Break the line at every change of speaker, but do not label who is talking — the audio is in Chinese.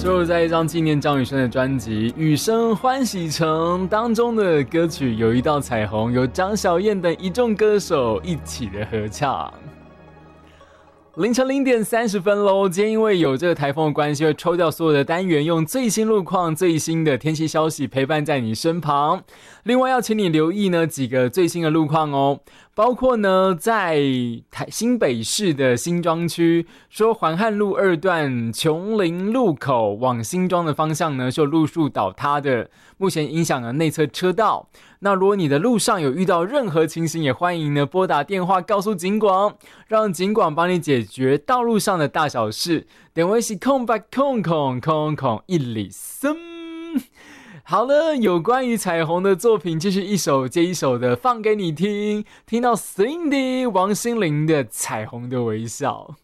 收录在一张纪念张雨生的专辑《雨声欢喜城》当中的歌曲有一道彩虹，由张小燕等一众歌手一起的合唱。凌晨0点30分咯，今天因为有这个台风的关系，会抽掉所有的单元，用最新路况、最新的天气消息陪伴在你身旁。另外要请你留意呢几个最新的路况哦，包括呢在新北市的新庄区，说环汉路2段琼林路口往新庄的方向呢是有路树倒塌的，目前影响了内侧车道。那如果你的路上有遇到任何情形，也欢迎呢拨打电话告诉警广，让警广帮你解决道路上的大小事。电话是0800000103。好了，有关于彩虹的作品继续一首接一首的放给你听，听到 Cindy 王心凌的《彩虹的微笑》。